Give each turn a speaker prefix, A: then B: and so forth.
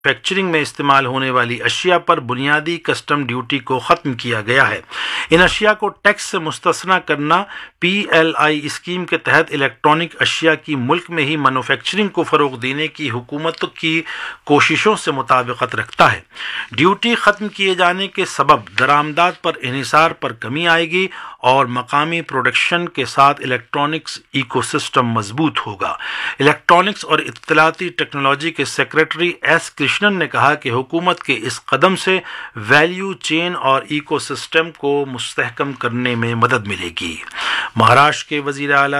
A: Manufacturing में इस्तेमाल होने वाली अशिया पर बुनियादी कस्टम ड्यूटी को ख़त्म किया गया है। इन अशिया को टैक्स से मुस्तस्ना करना PLI स्कीम के तहत इलेक्ट्रॉनिक अशिया की मुल्क में ही मैन्युफैक्चरिंग को फ़रोग़ देने की हुकूमत की कोशिशों से मुताबिकत रखता है। ड्यूटी ख़त्म किए जाने के सबब दरामदात पर इन्हिसार पर कमी आएगी और मकामी प्रोडक्शन के साथ इलेक्ट्रॉनिक्स इकोसिस्टम मजबूत होगा। इलेक्ट्रॉनिक्स और इत्तलाती टेक्नोलॉजी के सेक्रेटरी S कृष्णन ने कहा कि हुकूमत के इस कदम से वैल्यू चेन और इकोसिस्टम को मुस्तहकम करने में मदद मिलेगी। महाराष्ट्र के वज़ीर आला